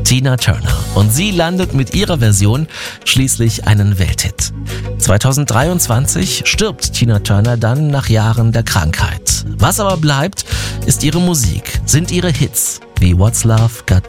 Tina Turner. Und sie landet mit ihrer Version schließlich einen Welthit. 2023 stirbt Tina Turner dann nach Jahren der Krankheit. Was aber bleibt, ist ihre Musik, sind ihre Hits wie What's Love Got